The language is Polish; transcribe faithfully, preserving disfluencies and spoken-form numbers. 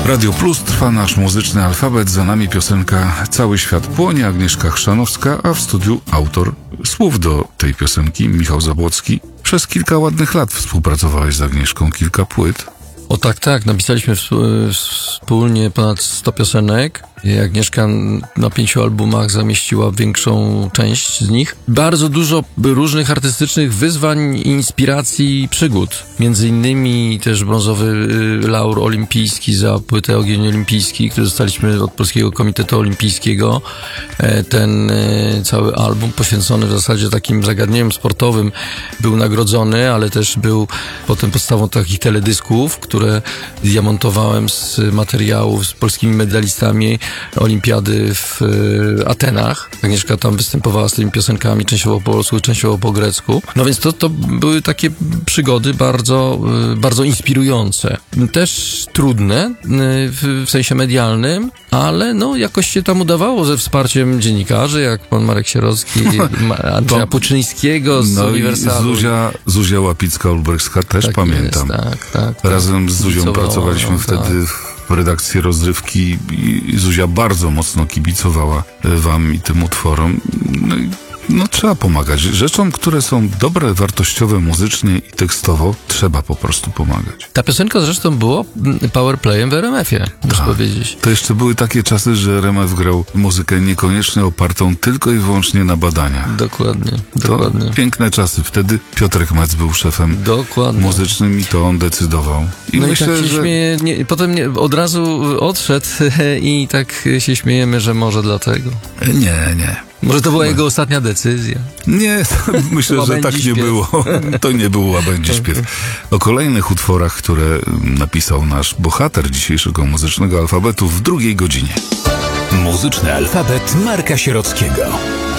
Radio Plus, trwa nasz muzyczny alfabet, za nami piosenka Cały świat płonie, Agnieszka Chrzanowska, a w studiu autor słów do tej piosenki, Michał Zabłocki. Przez kilka ładnych lat współpracowałeś z Agnieszką, kilka płyt. O tak, tak, napisaliśmy wspólnie ponad sto piosenek. Agnieszka na pięciu albumach zamieściła większą część z nich. Bardzo dużo różnych artystycznych wyzwań, inspiracji, przygód. Między innymi też brązowy laur olimpijski za płytę Ogień Olimpijski, który dostaliśmy od Polskiego Komitetu Olimpijskiego. Ten cały album poświęcony w zasadzie takim zagadnieniom sportowym był nagrodzony, ale też był potem podstawą takich teledysków, które ja montowałem z materiałów z polskimi medalistami Olimpiady w Atenach. Agnieszka tam występowała z tymi piosenkami, częściowo po polsku, częściowo po grecku. No więc to, to były takie przygody bardzo, bardzo inspirujące. Też trudne w, w sensie medialnym, ale no jakoś się tam udawało ze wsparciem dziennikarzy, jak pan Marek Sierocki, Andrzeja Puczyńskiego z no Uniwersalu. Zuzia, Zuzia Łapicka-Olbrychska też tak pamiętam. Jest, tak, tak, tak. Razem z Zuzią pracowaliśmy no, wtedy tak. w redakcji Rozrywki i Zuzia bardzo mocno kibicowała wam i tym utworom. No i no trzeba pomagać. Rzeczom, które są dobre, wartościowe muzycznie i tekstowo, trzeba po prostu pomagać. Ta piosenka zresztą było powerplayem w er em efie, muszę tak. powiedzieć. To jeszcze były takie czasy, że er em ef grał muzykę niekoniecznie opartą tylko i wyłącznie na badaniach. Dokładnie, to dokładnie. Piękne czasy. Wtedy Piotrek Mec był szefem dokładnie. muzycznym i to on decydował. I no myślę, i tak się że... śmieje, nie, potem nie, od razu odszedł i tak się śmiejemy, że może dlatego. Nie, nie. Może to była no. jego ostatnia decyzja. Nie, myślę, że tak nie śpiew. było. To nie był łabędzi śpiew. O kolejnych utworach, które napisał nasz bohater dzisiejszego muzycznego alfabetu w drugiej godzinie. Muzyczny alfabet Marka Sierockiego.